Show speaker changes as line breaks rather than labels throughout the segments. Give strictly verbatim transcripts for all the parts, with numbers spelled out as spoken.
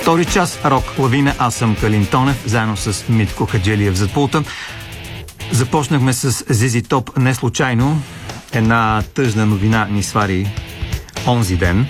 Втори час Рок лавина. Аз съм Калин Тонев, заедно с Митко Хаджелиев зад пулта. Започнахме с Зизи Топ не случайно. Една тъжна новина ни свари онзи ден,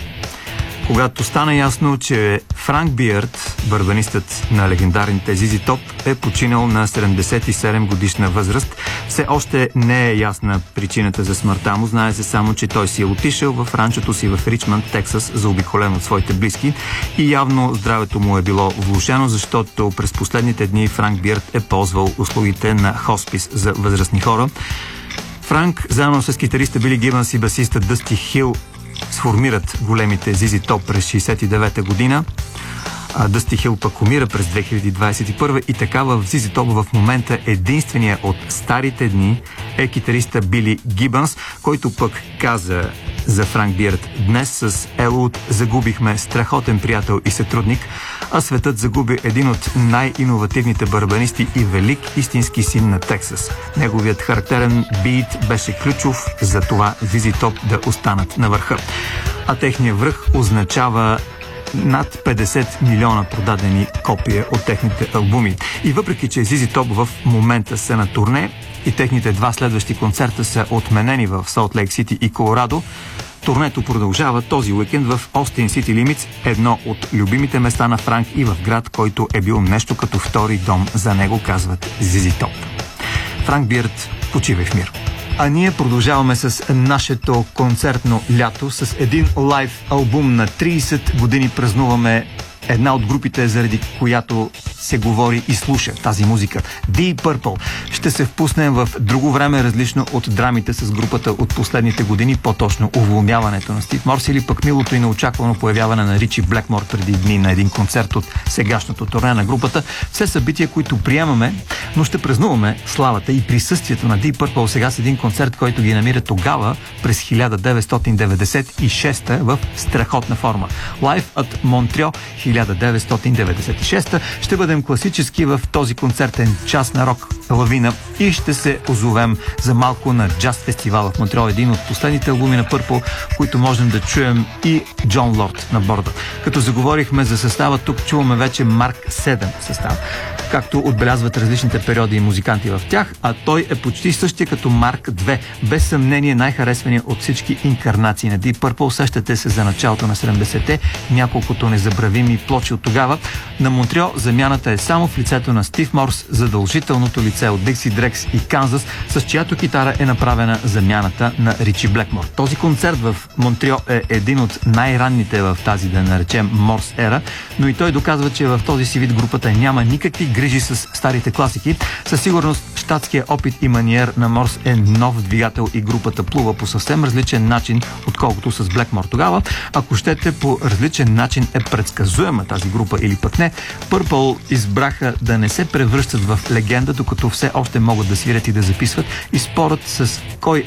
когато стана ясно, че Франк Биърд, барабанистът на легендарните Зизи Топ, е починал на седемдесет и седем годишна възраст. Все още не е ясна причината за смъртта му. Знае се само, че той си е отишъл в ранчото си в Ричмънд, Тексас, заобиколен от своите близки, и явно здравето му е било влошено, защото през последните дни Франк Биърд е ползвал услугите на хоспис за възрастни хора. Франк, заедно с китариста Били Гибънс и басиста Дъсти Хил, сформират големите Зизи Топ през шейсет и девета година. А Дъсти Хил пък умира през две хиляди двадесет и първа и така в Зизи Топ в момента единствения от старите дни е китариста Били Гибънс, който пък каза за Франк Биърд: днес с Елуд загубихме страхотен приятел и сътрудник, а светът загуби един от най-иновативните барабанисти и велик истински син на Тексас. Неговият характерен бит беше ключов за това Зизи Топ да останат на върха. А техният връх означава над петдесет милиона продадени копия от техните албуми. И въпреки, че Зизи Топ в момента са на турне и техните два следващи концерта са отменени в Солт Лейк Сити и Колорадо, турнето продължава този уикенд в Остин Сити Лимитс, едно от любимите места на Франк и в град, който е бил нещо като втори дом за него, казват Зизи Топ. Франк Биърд, почивай в мир. А ние продължаваме с нашето концертно лято с един лайв албум. На тридесет години празнуваме една от групите, заради която се говори и слуша тази музика. Deep Purple. Ще се впуснем в друго време, различно от драмите с групата от последните години, по-точно уволняването на Стив Морс или пък милото и неочаквано появяване на Ричи Блекмор преди дни на един концерт от сегашното турне на групата. Все събития, които приемаме, но ще празнуваме славата и присъствието на Deep Purple сега с един концерт, който ги намира тогава през хиляда деветстотин деветдесет и шеста в страхотна форма. Live at Montreal хиляда деветстотин деветдесет и шеста. Ще бъдем класически в този концертен час на Рок лавина и ще се озовем за малко на джаз фестивала в Монтреал, един от последните албуми на Purple, които можем да чуем и Джон Лорд на борда. Като заговорихме за състава, тук чуваме вече Марк седем състав, както отбелязват различните периоди и музиканти в тях, а той е почти същия като Марк две. Без съмнение най-харесвания от всички инкарнации на Deep Purple. Сещате се за началото на седемдесетте, няколкото незабравими плочи от тогава. На Монтреал замяната е само в лицето на Стив Морс, задължителното лице от Дикси Дрекс и Канзас, с чиято китара е направена замяната на Ричи Блекмор. Този концерт в Монтреал е един от най-ранните в тази, да наречем, Морс ера, но и той доказва, че в този си вид групата няма никакви грижи с старите класики. Със сигурност щатския опит и маниер на Морс е нов двигател и групата плува по съвсем различен начин, отколкото с Блекмор тогава. Ако щете, по различен начин е предсказуема тази група или пък не. Purple избраха да не се превръщат в легенда, докато все още могат да свирят и да записват, и спорът с кой